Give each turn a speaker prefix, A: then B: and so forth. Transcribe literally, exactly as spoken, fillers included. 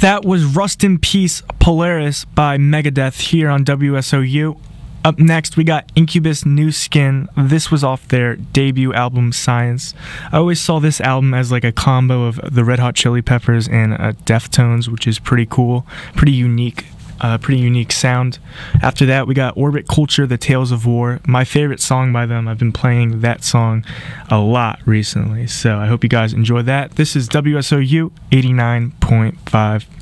A: That was Rust in Peace Polaris by Megadeth here on W S O U. Up next, we got Incubus New Skin. This was off their debut album, Science. I always saw this album as like a combo of the Red Hot Chili Peppers and uh, Deftones, which is pretty cool, pretty unique. Uh, pretty unique sound. After that, we got Orbit Culture, The Tales of War. My favorite song by them. I've been playing that song a lot recently, so I hope you guys enjoy that. This is W S O U eighty-nine point five.